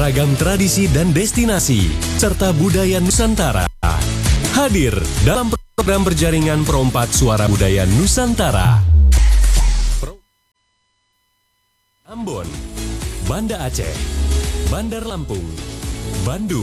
Beragam tradisi dan destinasi, serta budaya Nusantara. Hadir dalam program berjaringan Perompak Suara Budaya Nusantara. Ambon, Banda Aceh, Bandar Lampung, Bandung.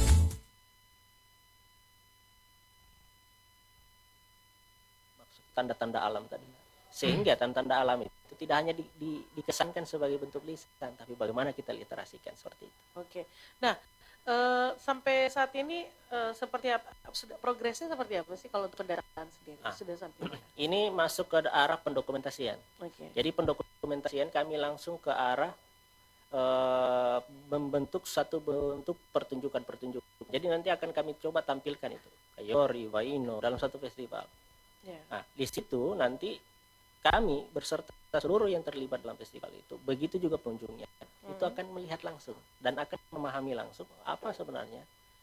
Tanda-tanda alam tadi. Sehingga tanda-tanda alam itu tidak hanya dikesankan sebagai bentuk lisan, tapi bagaimana kita literasikan seperti itu. Oke. Nah, sampai saat ini seperti apa? Sudah progresnya seperti apa sih kalau untuk kendaraan sendiri? Sudah sampai mana? Ini masuk ke arah pendokumentasian. Oke. Jadi pendokumentasian kami langsung ke arah membentuk satu bentuk pertunjukan-pertunjukan. Jadi nanti akan kami coba tampilkan itu, Kayori, Waino dalam satu festival. Yeah. Nah, di situ nanti kami berserta seluruh yang terlibat dalam festival itu, begitu juga pengunjungnya, itu akan melihat langsung dan akan memahami langsung apa sebenarnya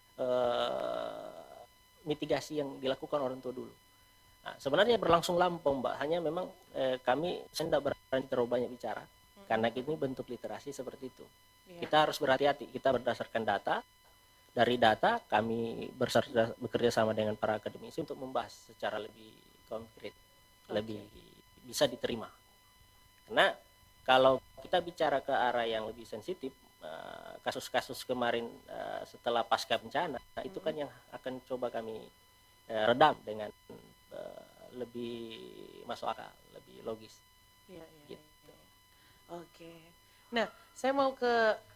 mitigasi yang dilakukan orang tua dulu. Nah, sebenarnya berlangsung lampau, Mbak, hanya memang saya tidak berani terlalu banyak bicara karena ini bentuk literasi seperti itu. Yeah. Kita harus berhati-hati, kita berdasarkan data. Dari data kami bekerja sama dengan para akademisi untuk membahas secara lebih konkret, lebih bisa diterima. Karena kalau kita bicara ke arah yang lebih sensitif, kasus-kasus kemarin setelah pasca bencana, itu kan yang akan coba kami redam dengan lebih masuk akal, lebih logis. Ya, ya, gitu. Ya. Oke. Nah, saya mau ke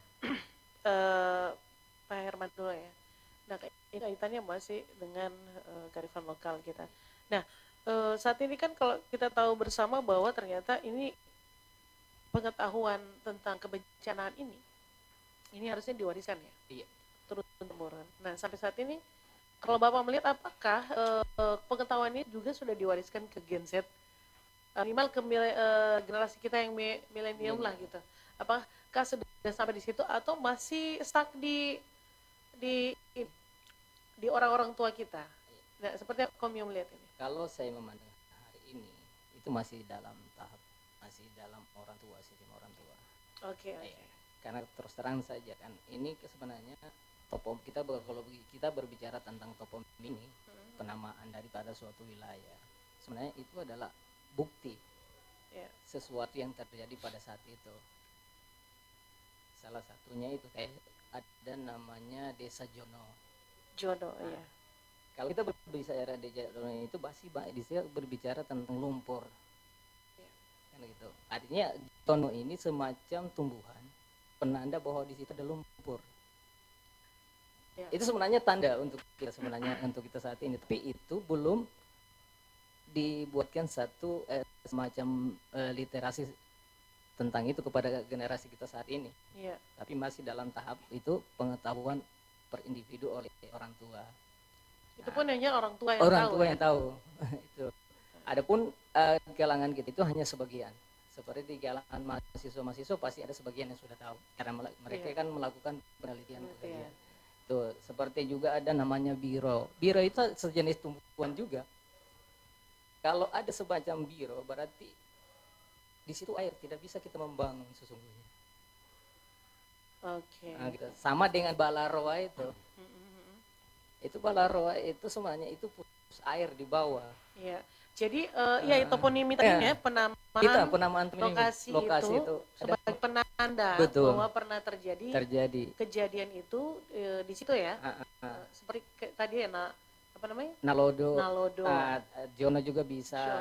Pak Herman dulu ya. Nah, ini kaitannya masih dengan kearifan lokal kita. Nah, saat ini kan kalau kita tahu bersama bahwa ternyata ini pengetahuan tentang kebencanaan ini harusnya diwariskan ya. Iya. Terus temurun. Nah, sampai saat ini kalau Bapak melihat apakah pengetahuan ini juga sudah diwariskan ke Gen Z, minimal ke generasi kita yang milenium lah gitu. Apakah sudah sampai di situ atau masih stuck di orang-orang tua kita? Nah, seperti apa kamu melihat ini? Kalau saya memandang hari ini itu masih dalam tahap, masih dalam orang tua, sistem orang tua. Oke. Karena terus terang saja kan, ini sebenarnya topom kalau kita berbicara tentang topom ini, penamaan daripada suatu wilayah, sebenarnya itu adalah bukti sesuatu yang terjadi pada saat itu. Salah satunya itu kayak ada namanya Desa Jono. Iya. Kalau kita berbicara Desa Jono itu pasti dia berbicara tentang lumpur. Kan gitu. Artinya Jono ini semacam tumbuhan penanda bahwa di situ ada lumpur. Ya. Itu sebenarnya tanda untuk kita saat ini, tapi itu belum dibuatkan satu semacam literasi tentang itu kepada generasi kita saat ini. Iya. Tapi masih dalam tahap itu pengetahuan per individu oleh orang tua. Itu pun hanya orang tua yang tahu. Itu. Adapun kalangan kita itu hanya sebagian. Seperti di kalangan mahasiswa pasti ada sebagian yang sudah tahu karena mereka kan melakukan penelitian. Tuh, seperti juga ada namanya biro. Biro itu sejenis tumbuhan juga. Kalau ada semacam biro berarti di situ air tidak bisa kita membangun sesungguhnya. Oke. Nah, gitu. Sama dengan balaroa itu. Itu balaroa itu semuanya itu putus air di bawah. Iya. Jadi toponimi tadinya penamaan lokasi itu sebagai penanda bahwa pernah terjadi kejadian itu di situ ya. Seperti tadi ya apa namanya? Nalodo. Jono juga bisa.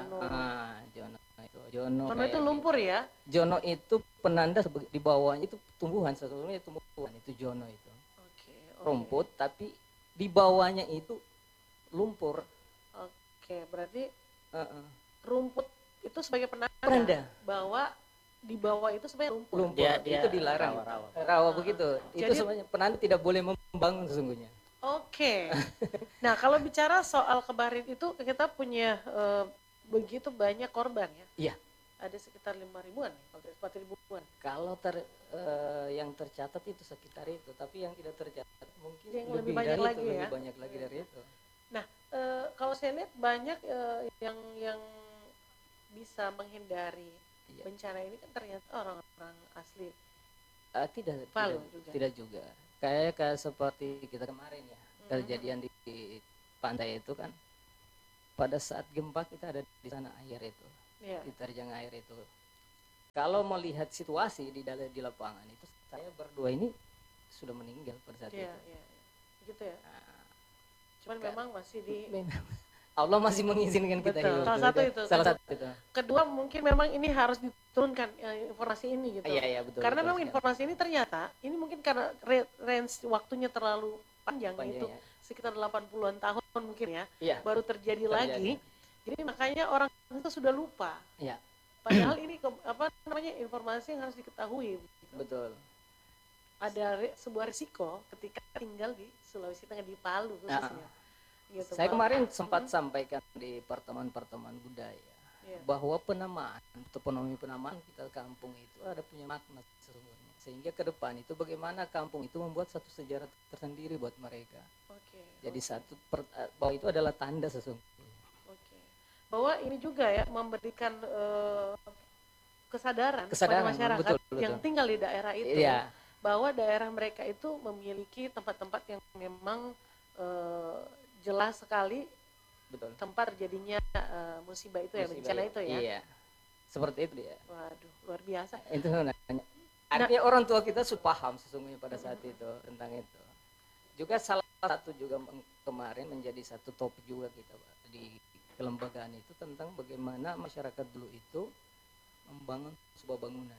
Jono itu lumpur ya. Jono itu penanda di bawahnya itu tumbuhan, sesungguhnya tumbuhan itu Jono itu. Rumput tapi di bawahnya itu lumpur. Oke, berarti rumput itu sebagai penanda bahwa di bawah itu sebenarnya lumpur. Itu dilarang. Rawa begitu. Itu sebenarnya penanda tidak boleh membangun sesungguhnya. Oke. Nah, kalau bicara soal kemarin itu kita punya begitu banyak korban ya? Iya. Ada sekitar 5.000-an, 4.000-an. Kalau yang tercatat itu sekitar itu, tapi yang tidak tercatat mungkin yang lebih banyak lagi itu, ya. Lebih banyak lagi dari itu. Nah, kalau saya lihat banyak yang bisa menghindari bencana ini kan ternyata orang-orang asli Palu juga. Tidak juga. Kayak seperti kita kemarin ya, kejadian di pantai itu kan. Pada saat gempa kita ada di sana air itu, diterjang air itu. Kalau melihat situasi di lapangan itu, saya berdua ini sudah meninggal pada saat itu. Iya. Begitu ya. Cuman memang masih Allah masih mengizinkan kita betul. hidup. Salah satu itu. Kedua mungkin memang ini harus diturunkan informasi ini gitu. Iya, betul. Karena betul memang informasi ini ternyata ini mungkin karena range waktunya terlalu panjang itu sekitar 80-an tahun mungkin ya. Iya. Baru terjadi lagi. Jadi makanya orang itu sudah lupa. Iya. Padahal ini informasi yang harus diketahui. Gitu. Betul. Ada sebuah risiko ketika tinggal di Sulawesi Tengah, di Palu khususnya. Gitu, saya kemarin sempat sampaikan di pertemuan budaya bahwa penamaan kita kampung itu ada punya makna sesungguhnya, sehingga ke depan itu bagaimana kampung itu membuat satu sejarah tersendiri buat mereka. Jadi bahwa itu adalah tanda sesungguhnya. Bahwa ini juga ya memberikan kesadaran kepada masyarakat betul. Yang tinggal di daerah itu bahwa daerah mereka itu memiliki tempat-tempat yang memang jelas sekali tempat terjadinya musibah itu ya, bencana itu ya. Iya. Seperti itu dia. Waduh, luar biasa. Itu artinya orang tua kita sudah paham sesungguhnya pada saat itu tentang itu. Juga salah satu juga kemarin menjadi satu topik juga kita di kelembagaan itu tentang bagaimana masyarakat dulu itu membangun sebuah bangunan.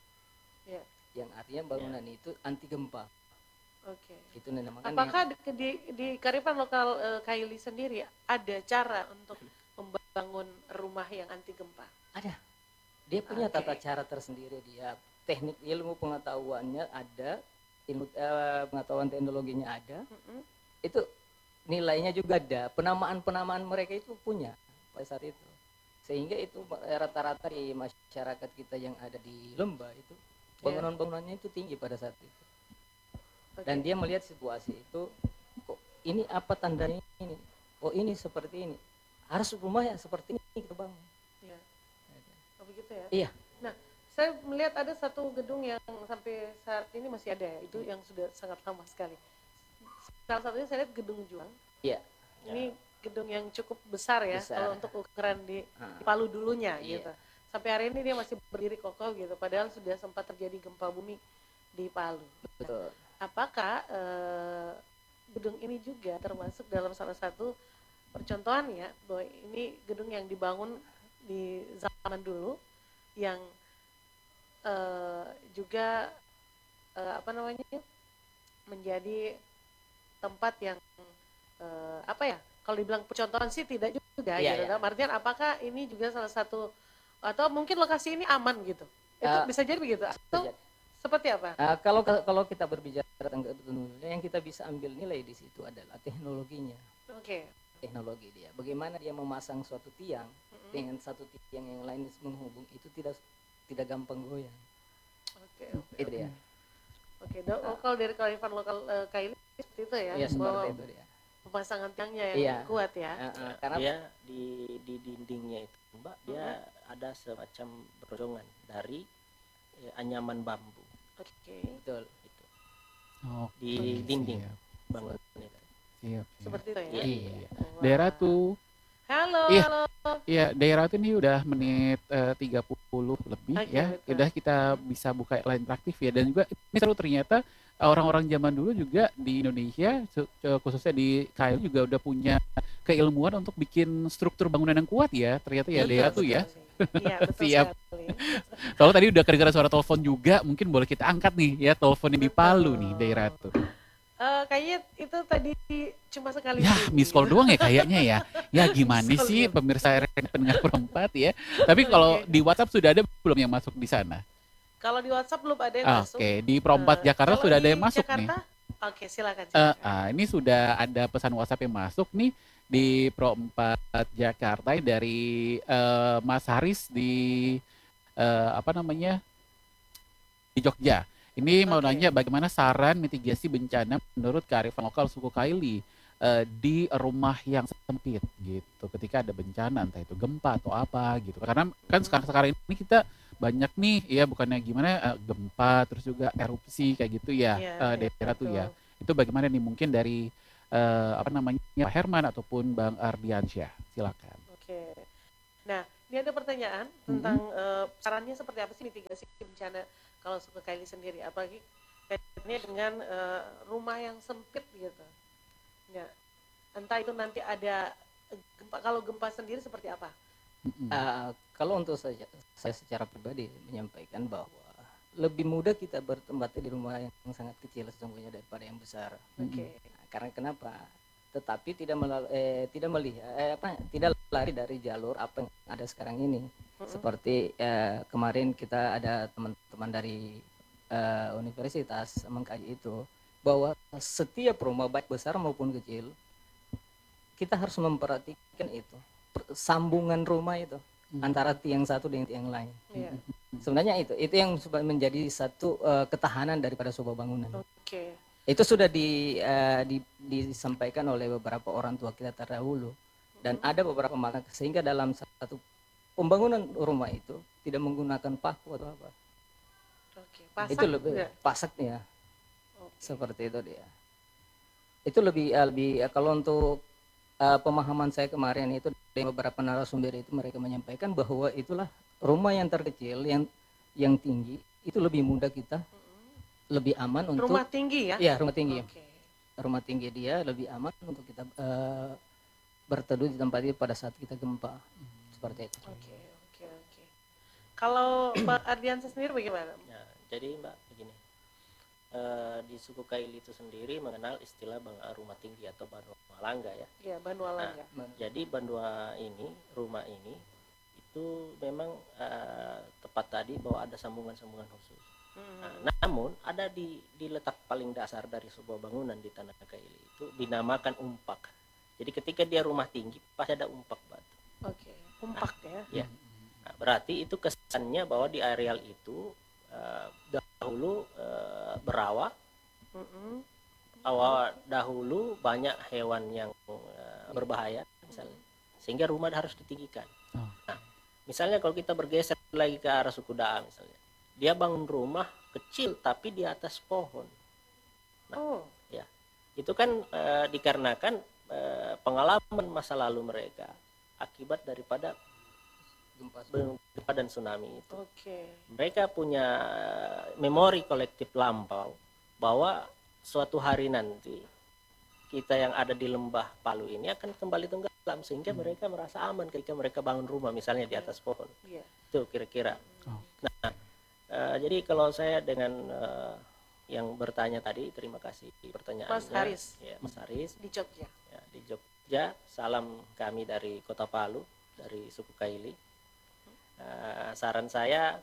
Yang artinya bangunan itu anti gempa. Itu namanya. Apakah di kearifan lokal Kaili sendiri ada cara untuk membangun rumah yang anti gempa? Ada. Dia punya tata cara tersendiri, dia teknik ilmu pengetahuannya ada, ilmu pengetahuan teknologinya ada. Itu nilainya juga ada. Penamaan mereka itu punya pada saat itu. Sehingga itu rata-rata di masyarakat kita yang ada di Lembah itu bangunan-bangunannya itu tinggi pada saat itu. Dan dia melihat situasi itu, kok ini apa tandanya ini? Oh ini seperti ini. Harus rumahnya seperti ini kita bangun. Iya. Oh begitu ya? Iya. Nah, saya melihat ada satu gedung yang sampai saat ini masih ada ya, itu yang sudah sangat lama sekali. Salah satunya saya lihat Gedung Juang. Iya. Ini gedung yang cukup besar ya, kalau untuk ukuran di Palu dulunya gitu. Sampai hari ini dia masih berdiri kokoh gitu, padahal sudah sempat terjadi gempa bumi di Palu. Betul. Apakah gedung ini juga termasuk dalam salah satu percontohan ya, bahwa ini gedung yang dibangun di zaman dulu yang juga menjadi tempat yang kalau dibilang percontohan sih tidak juga gitu. Artinya apakah ini juga salah satu, atau mungkin lokasi ini aman gitu? Itu bisa jadi begitu atau seperti apa? Kalau kita berbicara tentang teknologi, yang kita bisa ambil nilai di situ adalah teknologinya. Teknologi dia. Bagaimana dia memasang suatu tiang dengan satu tiang yang lain menghubung, itu tidak gampang goyang. Itu dia. Kalau dari kearifan lokal Kaili seperti itu ya. Iya, seperti itu dia. Pemasangan tiangnya yang kuat ya. Karena dia di dindingnya itu, Mbak, dia ada semacam berjongan dari anyaman bambu. Betul itu. Di dinding bangunan itu. Seperti itu ya. Iya. Daerah tuh. Halo. Iya, daerah tuh ini udah menit 30 lebih ya. Betul. Udah kita bisa buka line interaktif ya, dan juga ini seru ternyata orang-orang zaman dulu juga di Indonesia khususnya di Kaili juga udah punya keilmuan untuk bikin struktur bangunan yang kuat ya. Ternyata ya daerah tuh ya. Iya, betul Siap. sekali. Kalau tadi udah kedengaran suara telepon juga, mungkin boleh kita angkat nih ya, teleponnya di Palu nih daerah tuh. Kayaknya itu tadi cuma sekali. Ya, miss call doang ya kayaknya ya. Ya gimana sih pemirsa pendengar perempat ya. Tapi kalau di WhatsApp sudah ada belum yang masuk di sana? Kalau di WhatsApp belum ada yang masuk. Oke, di Perompat Jakarta sudah ada yang masuk Jakarta, nih. Oke, silakan. Ini sudah ada pesan WhatsApp yang masuk nih di Perompat Jakarta dari Mas Haris di di Jogja. Ini mau nanya bagaimana saran mitigasi bencana menurut kearifan lokal suku Kaili di rumah yang sempit gitu ketika ada bencana, entah itu gempa atau apa gitu. Karena kan sekarang ini kita banyak nih ya bukannya gimana gempa terus juga erupsi kayak gitu ya Iya, daerah tuh ya. betul. Itu bagaimana nih mungkin dari apa namanya Pak Herman ataupun Bang Ardiansyah. Silakan. Oke. Nah, ini ada pertanyaan Mm-mm. tentang sarannya seperti apa sih mitigasi bencana kalau suku Kaili sendiri, apalagi kaitannya dengan rumah yang sempit gitu. Ya, entah itu nanti ada gempa, kalau gempa sendiri seperti apa? Mm-mm. Kalau untuk saya secara pribadi menyampaikan bahwa lebih mudah kita bertempat di rumah yang sangat kecil sesungguhnya daripada yang besar. Oke. Karena kenapa? Tetapi tidak melihat tidak lari dari jalur apa yang ada sekarang ini. Seperti kemarin kita ada teman-teman dari universitas mengkaji itu bahwa setiap rumah baik besar maupun kecil kita harus memperhatikan itu sambungan rumah itu antara tiang satu dengan tiang lain. Iya. Sebenarnya itu yang menjadi satu ketahanan daripada sebuah bangunan. Oke. Itu sudah disampaikan oleh beberapa orang tua kita terdahulu dan ada beberapa makna sehingga dalam satu pembangunan rumah itu tidak menggunakan paku atau apa. Oke. Pasak Itu lebih juga? pasaknya Oke. seperti itu dia. Itu lebih kalau untuk pemahaman saya kemarin itu dari beberapa narasumber itu mereka menyampaikan bahwa itulah rumah yang terkecil yang tinggi itu lebih mudah kita lebih aman untuk Rumah tinggi ya? ya rumah tinggi. Oke. Rumah tinggi dia lebih aman untuk kita berteduh di tempat itu pada saat kita gempa. Seperti itu. Oke. Kalau Mbak Ardiansyah sendiri bagaimana? Ya, jadi Mbak begini, di suku Kaili itu sendiri mengenal istilah rumah tinggi atau Bandua Langga ya. Ya, Bandua Langga. Jadi Bandua ini, rumah ini itu memang tepat tadi bahwa ada sambungan-sambungan khusus. Namun ada di letak paling dasar dari sebuah bangunan di tanah Kaili itu dinamakan umpak. Jadi ketika dia rumah tinggi pasti ada umpak batu. Oke, umpak ya. Ya. Nah, berarti itu kesannya bahwa di areal itu dahulu berawa, dahulu banyak hewan yang berbahaya misalnya, sehingga rumah harus ditinggikan. Nah, misalnya kalau kita bergeser lagi ke arah suku Daa misalnya, dia bangun rumah kecil tapi di atas pohon. Nah, ya itu kan dikarenakan pengalaman masa lalu mereka akibat daripada gempa dan tsunami itu. Mereka punya memori kolektif lampau bahwa suatu hari nanti kita yang ada di lembah Palu ini akan kembali tenggelam, sehingga mereka merasa aman ketika mereka bangun rumah misalnya di atas pohon. Itu kira-kira. Nah, jadi kalau saya dengan yang bertanya tadi, terima kasih pertanyaannya. Mas Haris. Ya, Mas Haris. Di Jogja. Ya, di Jogja. Salam kami dari Kota Palu, dari suku Kaili. Saran saya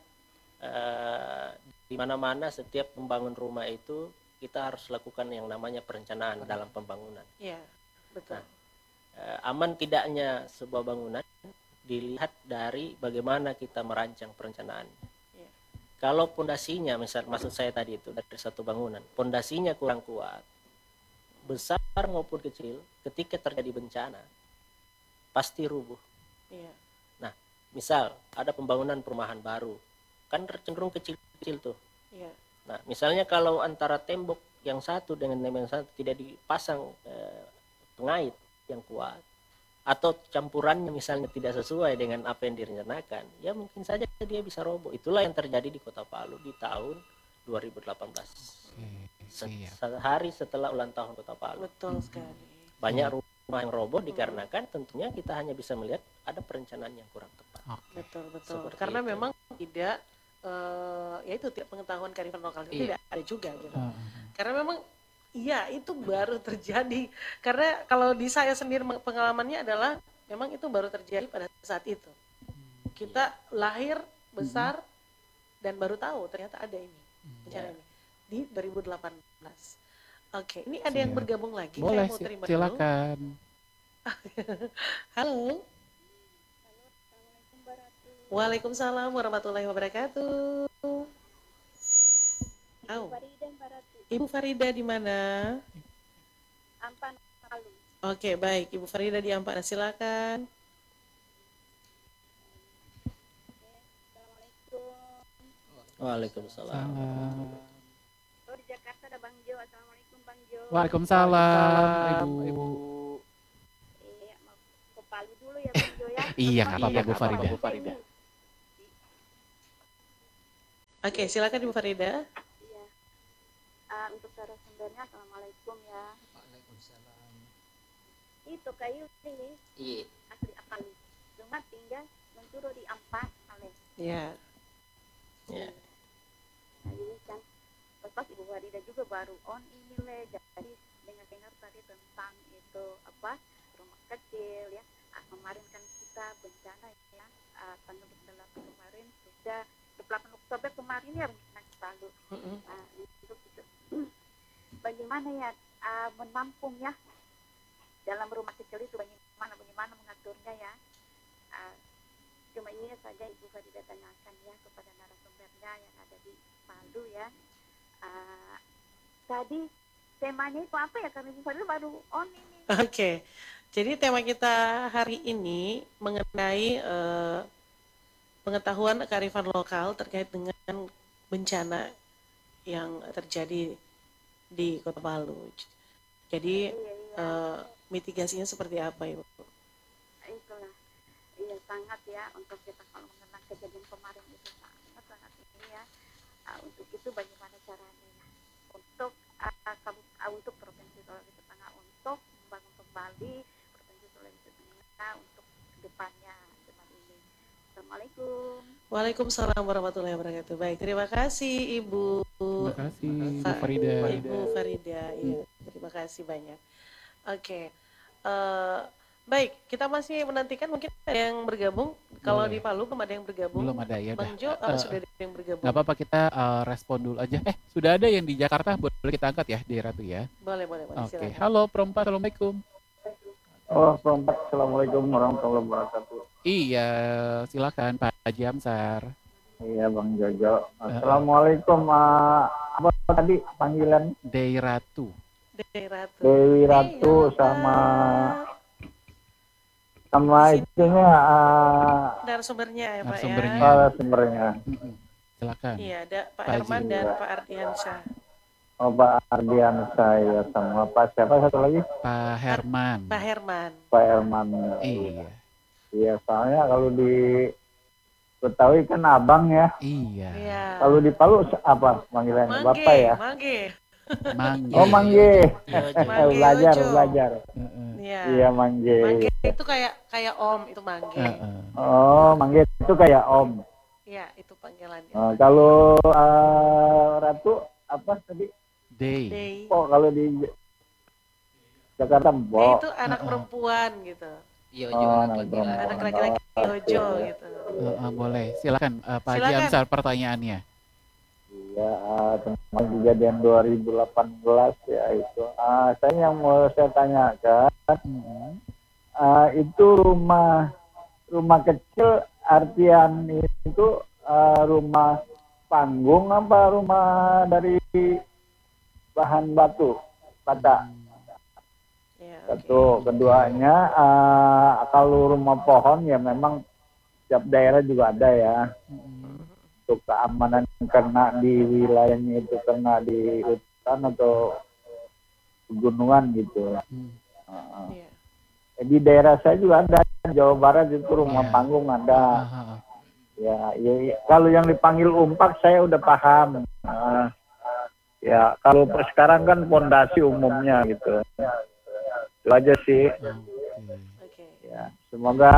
di mana-mana setiap membangun rumah itu kita harus lakukan yang namanya perencanaan dalam pembangunan. Iya, betul. Nah, aman tidaknya sebuah bangunan dilihat dari bagaimana kita merancang perencanaannya. Iya. Kalau pondasinya, maksud saya tadi itu dari satu bangunan, pondasinya kurang kuat, besar maupun kecil, ketika terjadi bencana pasti rubuh. Iya. Nah, misal ada pembangunan perumahan baru, kan cenderung kecil-kecil tuh. Iya. Nah, misalnya kalau antara tembok yang satu dengan tembok yang satu tidak dipasang pengait yang kuat, atau campurannya misalnya tidak sesuai dengan apa yang direncanakan, ya mungkin saja dia bisa roboh. Itulah yang terjadi di Kota Palu di tahun 2018. Sehari setelah ulang tahun Kota Palu. Betul sekali. Banyak rumah yang roboh dikarenakan tentunya kita hanya bisa melihat ada perencanaan yang kurang tepat. Betul. Seperti Karena itu. memang tidak ya itu tidak pengetahuan kearifan lokal itu tidak ada juga gitu. Karena memang iya itu baru terjadi. Karena kalau di saya sendiri pengalamannya adalah memang itu baru terjadi pada saat itu. Kita lahir besar dan baru tahu ternyata ada ini bencana ini di 2018. Oke, ini ada yang bergabung lagi. Boleh, saya mau terima silakan. dulu. Halo. Waalaikumsalam warahmatullahi wabarakatuh. Ibu Farida di mana? Ampan Palu. Oke, baik. Ibu Farida di Ampana, silakan. Assalamualaikum. Waalaikumsalam. Salam. Oh, di Jakarta ada Bang Jo. Assalamualaikum Bang Jo. Waalaikumsalam, Ibu. Iya, mau ke Palu dulu ya Bang Jo ya. Iya, nggak apa-apa Bu Farida. Farida. Oke, silakan Ibu Farida. Iya. Untuk narasumbernya Assalamualaikum ya. Waalaikumsalam. Itu kayu ini Iya. asli Apali. Cuma tinggal mencuru di Ampas, Ale. Ya. Ya. Nah, jadi kan pas Ibu Farida juga baru on ini le. Jadi dengar tadi tentang itu apa rumah kecil ya. Kemarin kan kita bencana ya. Tanggal 8 kemarin sudah 8 Oktober kemarin ya bencana di Palu. Nah, itu bagaimana ya menampung ya dalam rumah kecil itu bagaimana mengaturnya ya. Cuma ini saja Ibu Farida tanyakan ya kepada narasumbernya yang ada di Palu ya. Tadi temanya itu apa ya, karena Ibu Farida baru on ini. Oke. Jadi tema kita hari ini mengenai pengetahuan kearifan lokal terkait dengan bencana yang terjadi di Kota Palu. Jadi Iya. mitigasinya seperti apa, Ibu? Itulah, iya sangat ya, untuk kita kalau mengenang kejadian kemarin itu sangat ini ya. Untuk itu bagaimana caranya ya untuk untuk Provinsi Sulawesi Tengah untuk membangun kembali Provinsi Sulawesi Tengah untuk kedepannya seperti ini. Assalamualaikum. Waalaikumsalam warahmatullahi wabarakatuh. Baik, terima kasih Ibu. Terima kasih Bu Farida. Ibu Farida, iya, terima kasih banyak. Oke, baik, kita masih menantikan mungkin ada yang bergabung. Kalau Boleh. di Palu belum ada yang bergabung. Belum ada ya. Bang Jo, sudah ada yang bergabung? Nggak apa-apa, kita respon dulu aja. Sudah ada yang di Jakarta, boleh kita angkat ya di Ratu ya. Boleh, Oke, silakan. halo Perempat, Assalamualaikum. Oh, Perempat, Assalamualaikum warahmatullahi wabarakatuh. Iya, silakan Pak Haji Amsar. Iya, Bang Jojo. Assalamualaikum. Apa tadi panggilan? Dei Ratu. Dewi Ratu sama itunya Narasumbernya ya Pak Narasumbernya. ya. sumbernya. Silakan. Iya, ada Pak Pak Herman Haji. dan Pak Ardiansyah. Oh, Pak Ardian saya sama Pak siapa satu lagi? Pak Herman. Pak Herman. Pak Herman. Iya. Iya, soalnya kalau di Betawi kan abang ya. Iya. Iya. Kalau di Palu apa panggilannya? Mangge, Bapak ya? Mangge. Mangge. Oh, Mangge. Mangge belajar, Ojo. belajar. Iya. Iya, Mangge. Mangge itu kayak Om, itu Mangge. Oh, Mangge itu kayak Om. Iya, itu panggilannya. Kalau Ratu apa tadi? Dei. Dei. Oh, kalau di Jakarta Dei Mbok. itu anak perempuan gitu. Yojo Oh, anak anak panggilan. Anak perempuan. laki-laki Oh, Ojo iya. gitu. Boleh, silakan Pak Haji Silakan. Amsar pertanyaannya. Iya, tentang kejadian 2018 ya itu. Saya yang mau saya tanyakan, itu rumah kecil artian itu rumah panggung apa rumah dari bahan batu bata? Ya, Satu, keduanya kalau rumah pohon ya memang setiap daerah juga ada ya. Untuk keamanan karena di wilayahnya itu kena di hutan atau pegunungan gitu. Iya. Di daerah saya juga ada, Jawa Barat itu rumah Iya. panggung ada. Ya, kalau yang dipanggil umpak saya udah paham. Ya, kalau sekarang kan pondasi umumnya gitu. Itu aja sih. Oke. Ya, semoga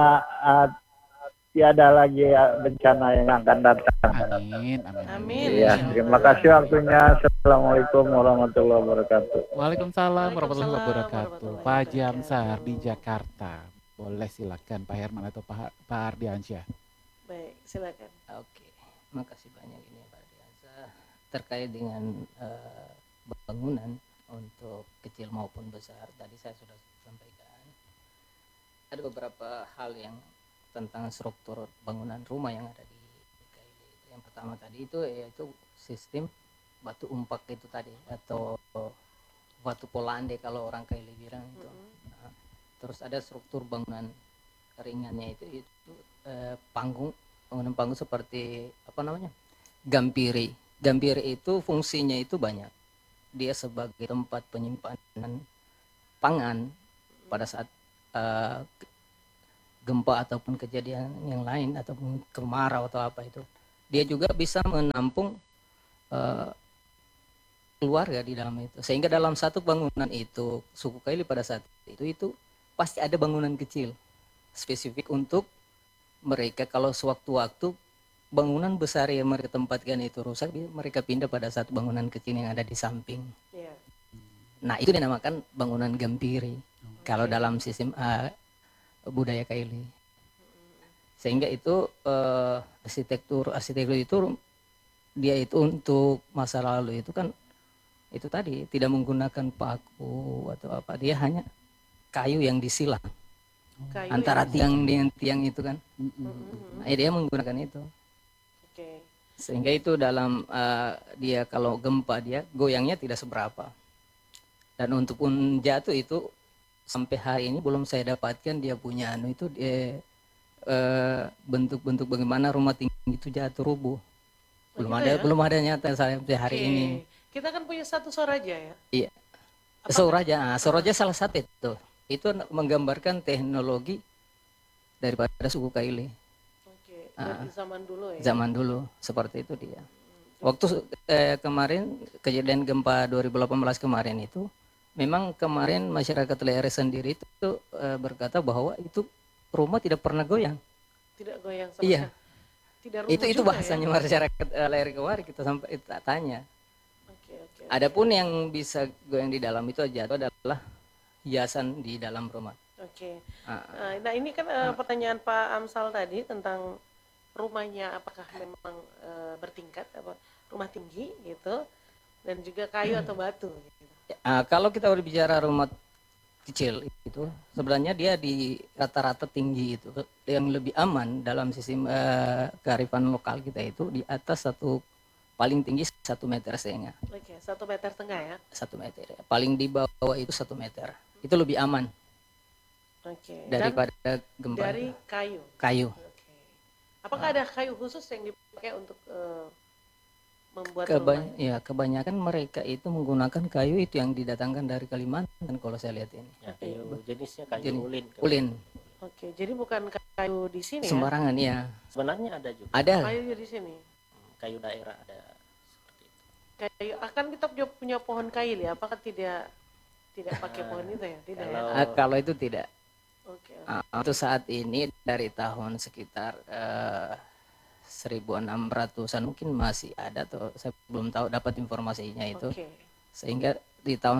tiada lagi bencana yang akan datang. Amin. Amin. Iya, terima kasih waktunya. Assalamualaikum warahmatullahi wabarakatuh. Waalaikumsalam warahmatullahi wabarakatuh. warahmatullahi Pak Haji wabarakatuh. Amsar di Jakarta. Boleh silakan Pak Herman atau Pak Ardiansyah. Baik, silakan. Oke, makasih banyak ini Pak Diansa terkait dengan bangunan untuk kecil maupun besar. Tadi saya sudah sampaikan ada beberapa hal yang tentang struktur bangunan rumah yang ada di KIL. Yang pertama tadi itu yaitu sistem batu umpak itu tadi atau batu polande kalau orang KIL bilang itu. Nah, terus ada struktur bangunan ringannya itu bangunan panggung seperti apa namanya Gampiri. Gampiri itu fungsinya itu banyak. Dia sebagai tempat penyimpanan pangan pada saat eh, gempa ataupun kejadian yang lain ataupun kemarau atau apa itu. Dia juga bisa menampung eh, keluarga di dalam itu. Sehingga dalam satu bangunan itu suku Kaili pada saat itu pasti ada bangunan kecil spesifik untuk mereka kalau sewaktu-waktu bangunan besar yang mereka tempatkan itu rusak, mereka pindah pada satu bangunan kecil yang ada di samping. Iya. Nah, itu dinamakan bangunan Gampiri kalau dalam sistem budaya Kaili. Sehingga itu arsitektur itu dia itu untuk masa lalu itu kan itu tadi tidak menggunakan paku atau apa, dia hanya kayu yang disilang Kayu antara yang- tiang dengan tiang itu kan. Mm-mm. Nah, dia menggunakan itu. Oke. Sehingga itu dalam dia kalau gempa dia goyangnya tidak seberapa. Dan untuk pun jatuh itu sampai hari ini belum saya dapatkan dia punya itu bentuk-bentuk bagaimana rumah tinggi itu jatuh rubuh. Oh, gitu ya? Belum ada nyata sampai hari Oke. ini. Kita kan punya satu Soraja ya. Iya. Apakah- Soraja salah satu itu. Itu menggambarkan teknologi daripada suku Kaili. Oke. Dari zaman dulu ya. Zaman dulu seperti itu dia. Waktu kemarin kejadian gempa 2018 kemarin itu, memang kemarin masyarakat Lere sendiri itu berkata bahwa itu rumah tidak pernah goyang. Tidak goyang sama Iya. sekali. Tidak rubuh Itu juga bahasanya ya? masyarakat Lere kemarin kita sampai tanya. Oke, oke. Adapun yang bisa goyang di dalam itu adalah hiasan di dalam rumah. Oke. Ah, Nah, ini kan pertanyaan Pak Amsal tadi tentang rumahnya apakah memang bertingkat apa rumah tinggi gitu dan juga kayu atau batu gitu. Kalau kita berbicara rumah kecil itu sebenarnya dia di rata-rata tinggi itu yang lebih aman dalam sistem kearifan lokal kita itu di atas paling tinggi 1,5 meter. Oke, 1,5 meter ya. 1 meter. Paling di bawah itu 1 meter. Itu lebih aman Oke. Dan daripada gempa dari kayu. kayu. Oke. Apakah ada kayu khusus yang dipakai untuk membuat rumah? Kebanyakan mereka itu menggunakan kayu itu yang didatangkan dari Kalimantan kalau saya lihat ini. Ya, kayu jenisnya kayu Jenis ulin. Ulin Oke, jadi bukan kayu di sini ya? sembarangan ya. Sebenarnya ada juga Ada. Kayu di sini. kayu daerah ada seperti itu. Kayu akan kita punya pohon kail ya? Apakah tidak pakai pohon itu ya? Tidak ya? Kalau itu tidak. Oke. Untuk saat ini dari tahun sekitar 1600-an mungkin masih ada atau saya belum tahu dapat informasinya itu. Oke. Sehingga di tahun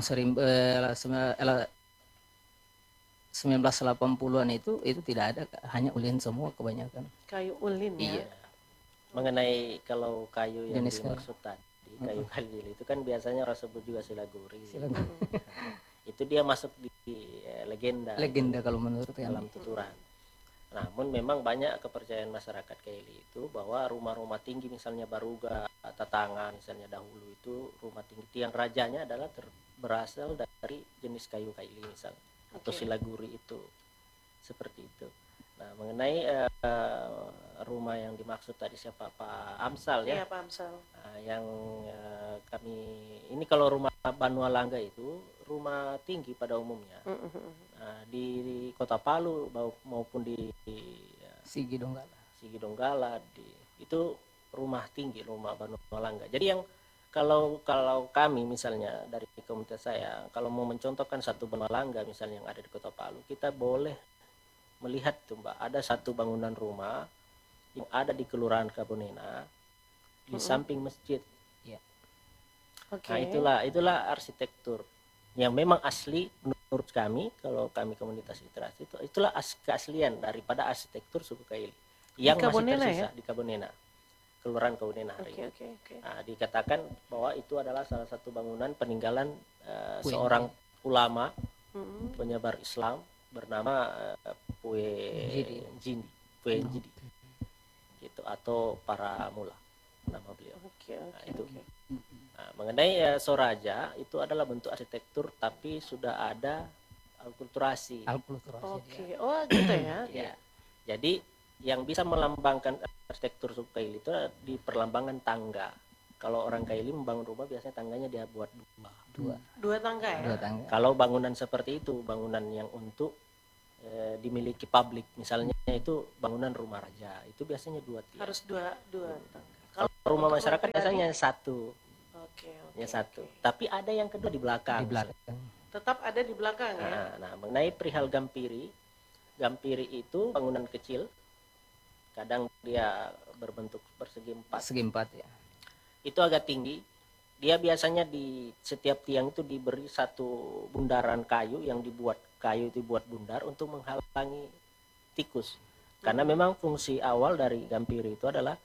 1980-an itu tidak ada, hanya ulin semua kebanyakan. Kayu ulin ya? Iya. Mengenai kalau kayu yang Jenis kayu. dimaksud tadi, kayu kalil itu kan biasanya orang sebut juga silaguri. Silakan. Itu dia masuk di legenda. Legenda kalau menurut dalam kami. tuturan. Namun memang banyak kepercayaan masyarakat Kaili itu bahwa rumah-rumah tinggi misalnya Baruga, Tatangan misalnya dahulu itu rumah tinggi tiang rajanya adalah berasal dari jenis kayu Kaili misalnya atau Oke. silaguri itu seperti itu. Nah mengenai rumah yang dimaksud tadi siapa Pak Amsal ya? Iya Pak Amsal. Nah, yang kami ini kalau rumah Banua Langga itu rumah tinggi pada umumnya. Nah, di Kota Palu maupun di Sigi Donggala. Sigi Donggala itu rumah tinggi rumah Banua Langga. Jadi yang kalau kami misalnya dari komunitas saya kalau mau mencontohkan satu Banua Langga misalnya yang ada di Kota Palu, kita boleh melihat tuh Mbak, ada satu bangunan rumah yang ada di Kelurahan Kabonena di samping masjid. Oke. Nah, itulah arsitektur yang memang asli menurut kami kalau kami komunitas literasi itulah keaslian daripada arsitektur suku Kaili yang masih Kabonena tersisa di Kabonena, Kelurahan Kabonena hari ini. Oke. Nah, dikatakan bahwa itu adalah salah satu bangunan peninggalan Pue seorang ulama Mm-mm. penyebar Islam bernama Pue Njidi, Pue Njidi, gitu atau para mula nama beliau. Oke. Nah, itu. Nah, mengenai Soraja itu adalah bentuk arsitektur tapi sudah ada alkulturasi. Alkulturasi. Oke. Oh gitu ya? Ya. Jadi yang bisa melambangkan arsitektur suku Kaili itu di perlambangan tangga. Kalau orang Kaili membangun rumah biasanya tangganya dia buat Dua tangga ya? Dua tangga. Kalau bangunan seperti itu, bangunan yang untuk dimiliki publik, misalnya itu bangunan rumah raja, itu biasanya 2 tiang. Harus dua tangga. Kalau rumah untuk masyarakat pribadi? biasanya 1, Oke. ya 1. Tapi ada yang kedua di belakang. Di belakang. Tetap ada di belakang ya? Nah, mengenai perihal Gampiri itu bangunan kecil, kadang dia berbentuk persegi 4. Segi 4 ya. Itu agak tinggi. Dia biasanya di setiap tiang itu diberi satu bundaran kayu yang dibuat bundar untuk menghalangi tikus. Karena memang fungsi awal dari Gampiri itu adalah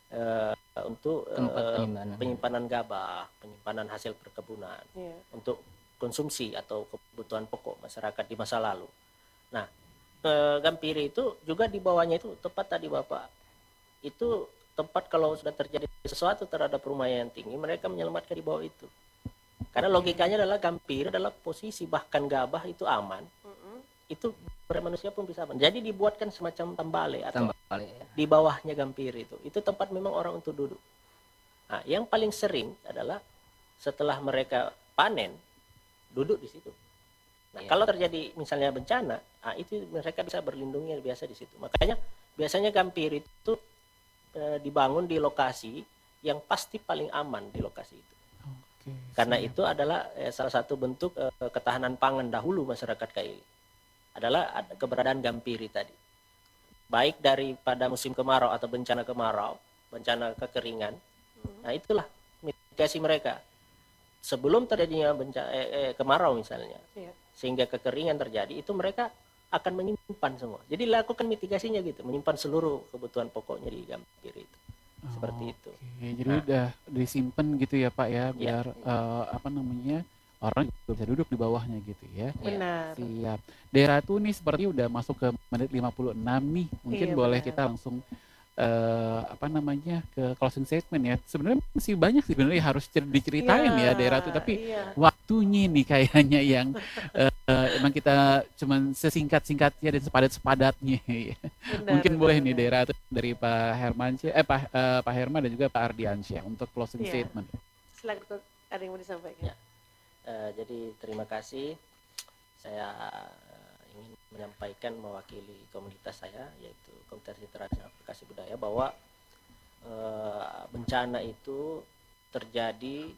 untuk Tempat penyimpanan gabah, penyimpanan hasil perkebunan, untuk konsumsi atau kebutuhan pokok masyarakat di masa lalu. Nah, Gampiri itu juga di bawahnya itu tepat tadi Bapak, itu tempat kalau sudah terjadi sesuatu terhadap rumah yang tinggi, mereka menyelamatkan di bawah itu. Karena logikanya adalah Gampiri adalah posisi bahkan gabah itu aman, itu manusia pun bisa aman. Jadi dibuatkan semacam tambale atau di bawahnya Gampiri itu tempat memang orang untuk duduk. Nah, yang paling sering adalah setelah mereka panen, duduk di situ. Nah, kalau terjadi misalnya bencana, itu mereka bisa berlindungnya biasa di situ. Makanya biasanya Gampiri itu dibangun di lokasi yang pasti paling aman di lokasi itu. Karena itu adalah salah satu bentuk ketahanan pangan dahulu masyarakat Kaili. Adalah keberadaan Gampiri tadi. Baik daripada musim kemarau atau bencana kemarau, bencana kekeringan. Nah, itulah mitigasi mereka. Sebelum terjadinya kemarau misalnya, sehingga kekeringan terjadi, itu mereka akan menyimpan semua. Jadi lakukan mitigasinya gitu, menyimpan seluruh kebutuhan pokoknya di Gampiri itu. Seperti itu. Jadi udah disimpan gitu ya Pak ya, biar orang juga bisa duduk di bawahnya gitu ya. Benar. Siap. Daerah tuh nih seperti udah masuk ke menit 56 nih. Mungkin boleh kita langsung ke closing statement ya. Sebenarnya masih banyak sih sebenarnya harus diceritain ya daerah itu, tapi waktunya nih kayaknya yang emang kita cuman sesingkat-singkatnya dan sepadat-sepadatnya. Mungkin boleh nih daerah itu dari Pak Herman dan juga Pak Ardiansyah untuk closing statement. Silakan, ada yang mau disampaikan. Jadi terima kasih. Saya ingin menyampaikan mewakili komunitas saya, yaitu Komunitas Literasi Aplikasi Budaya, bahwa bencana itu terjadi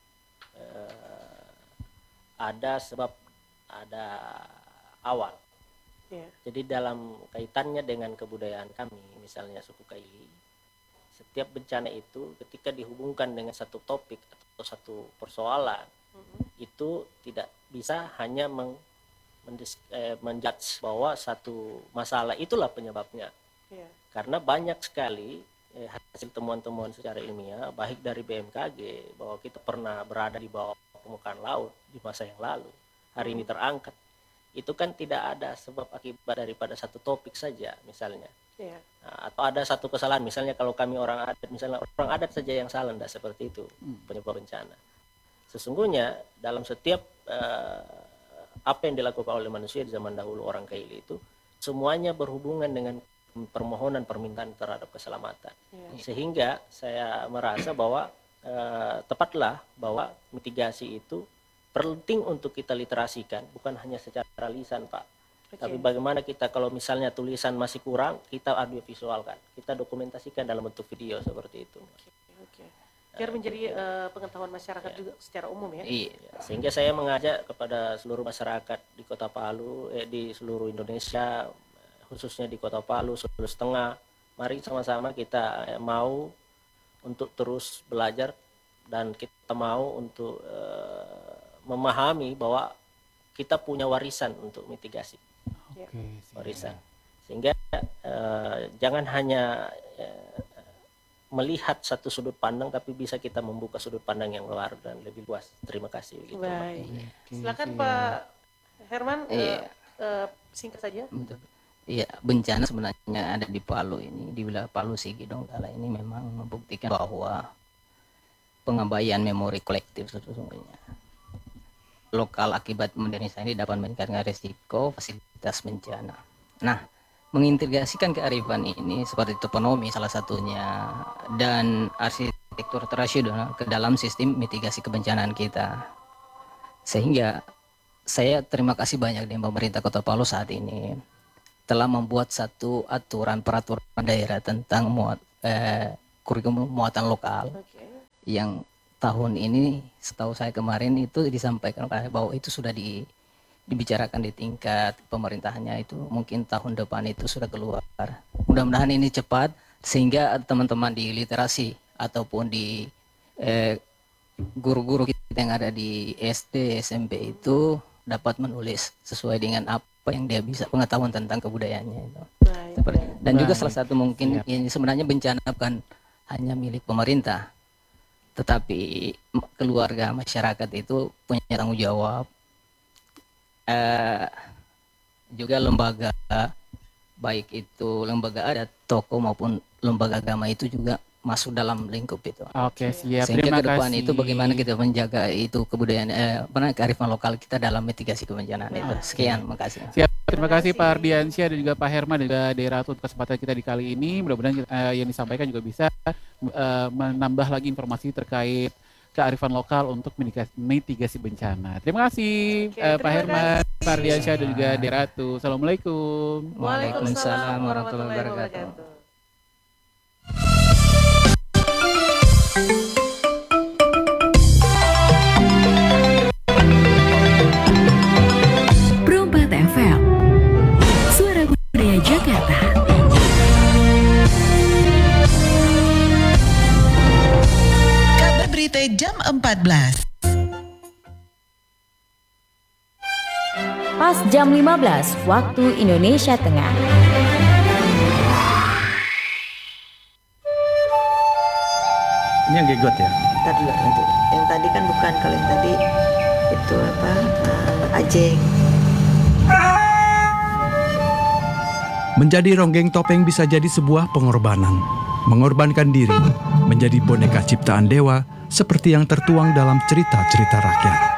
ada sebab, ada awal. Jadi dalam kaitannya dengan kebudayaan kami, misalnya suku Kaili, setiap bencana itu ketika dihubungkan dengan satu topik atau satu persoalan, itu tidak bisa hanya menjudge bahwa satu masalah itulah penyebabnya. Karena banyak sekali hasil temuan-temuan secara ilmiah, baik dari BMKG, bahwa kita pernah berada di bawah permukaan laut di masa yang lalu, hari ini terangkat. Itu kan tidak ada sebab akibat daripada satu topik saja misalnya. Atau ada satu kesalahan, misalnya kalau kami orang adat saja yang salah, tidak seperti itu penyebab bencana. Sesungguhnya dalam setiap apa yang dilakukan oleh manusia di zaman dahulu orang Kaili itu semuanya berhubungan dengan permohonan permintaan terhadap keselamatan. Sehingga saya merasa bahwa tepatlah bahwa mitigasi itu penting untuk kita literasikan, bukan hanya secara lisan Pak. Tapi bagaimana kita kalau misalnya tulisan masih kurang, kita audiovisualkan, kita dokumentasikan dalam bentuk video seperti itu. Biar menjadi pengetahuan masyarakat juga secara umum ya. Sehingga saya mengajak kepada seluruh masyarakat di Kota Palu, di seluruh Indonesia, khususnya di Kota Palu, Sulawesi Tengah, mari sama-sama kita mau untuk terus belajar dan kita mau untuk memahami bahwa kita punya warisan untuk mitigasi. Warisan. Sehingga jangan hanya melihat satu sudut pandang, tapi bisa kita membuka sudut pandang yang luar dan lebih luas. Terima kasih. Baik. Silakan Pak Herman, singkat saja. Iya, bencana sebenarnya ada di Palu ini, di wilayah Palu Sigi Donggala ini memang membuktikan bahwa pengabaian memori kolektif sesungguhnya lokal akibat modernisasi ini dapat meningkatkan resiko fasilitas bencana. Nah, mengintegrasikan kearifan ini seperti toponomi salah satunya dan arsitektur tradisional ke dalam sistem mitigasi kebencanaan kita. Sehingga saya terima kasih banyak dengan pemerintah Kota Palu saat ini telah membuat satu peraturan daerah tentang kurikulum muatan lokal yang tahun ini setahu saya kemarin itu disampaikan bahwa itu sudah dibicarakan di tingkat pemerintahannya, itu mungkin tahun depan itu sudah keluar. Mudah-mudahan ini cepat sehingga teman-teman di literasi ataupun di guru-guru kita yang ada di SD, SMP itu dapat menulis sesuai dengan apa yang dia bisa pengetahuan tentang kebudayaannya itu. Dan juga salah satu mungkin ini sebenarnya bencana bukan hanya milik pemerintah, tetapi keluarga masyarakat itu punya tanggung jawab. Juga lembaga, baik itu lembaga adat, tokoh maupun lembaga agama itu juga masuk dalam lingkup itu. Oke, siap. Sehingga Terima ke depan kasih. itu bagaimana kita menjaga itu kebudayaan kearifan lokal kita dalam mitigasi kebencanaan itu. Sekian, makasih. Siap, terima kasih Pak Ardiansyah dan juga Pak Herman dan juga Daerah untuk kesempatan kita di kali ini. Mudah-mudahan yang disampaikan juga bisa menambah lagi informasi terkait kearifan lokal untuk mitigasi bencana. Terima kasih Pak Herman, Pak Ardiansyah dan juga Deratu. Assalamualaikum. Waalaikumsalam warahmatullahi wabarakatuh. Perompak FM, Suara Budaya Jakarta. Kabar berita jam 14. Pas jam 15 waktu Indonesia Tengah. Ini yang gegot ya? Tadi dulu nanti. Yang tadi kan bukan, kalau yang tadi itu apa? Ajeng. Menjadi ronggeng topeng bisa jadi sebuah pengorbanan. Mengorbankan diri, menjadi boneka ciptaan dewa seperti yang tertuang dalam cerita-cerita rakyat.